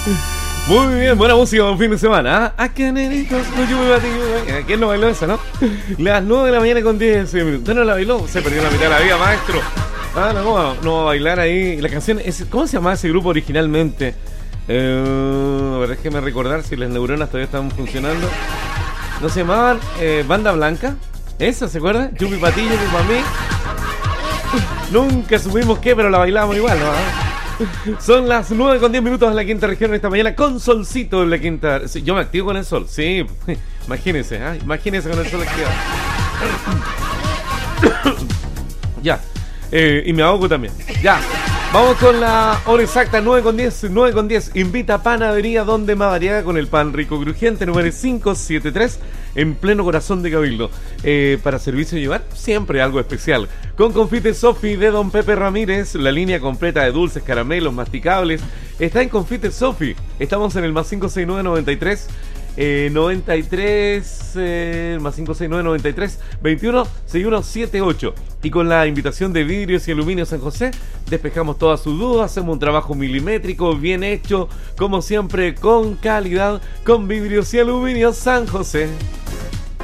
Muy bien, buena música un fin de semana. ¿Ah? ¿Quién no bailó esa, no? Las 9 de la mañana con 10 minutos. ¿Usted no la bailó? Se perdió la mitad de la vida, maestro. Ah, no va a bailar ahí. La canción es, ¿cómo se llamaba ese grupo originalmente? A ver, déjeme recordar si las neuronas todavía están funcionando. ¿No se llamaban Banda Blanca? ¿Esa, se acuerda? Yupi Patillo, Yupi Mami. Nunca supimos qué, pero la bailábamos igual, ¿no? Son las 9 con 10 minutos en la quinta región esta mañana, con solcito en la quinta. Sí, yo me activo con el sol, sí. Imagínense, ¿eh? Imagínense con el sol activado. Ya. Y me ahogo también. Ya. Vamos con la hora exacta, 9 con 10. 9 con 10. Invita a Panadería Donde Madariaga con el pan rico crujiente, número 573, en pleno corazón de Cabildo. Para servicio y llevar, siempre algo especial. Con Confite Sofi de Don Pepe Ramírez, la línea completa de dulces, caramelos, masticables. Está en Confite Sofi. Estamos en el más 56993. 93 más 569 93 21 6178. Y con la invitación de Vidrios y Aluminio San José, despejamos todas sus dudas, hacemos un trabajo milimétrico bien hecho, como siempre, con calidad, con Vidrios y Aluminio San José.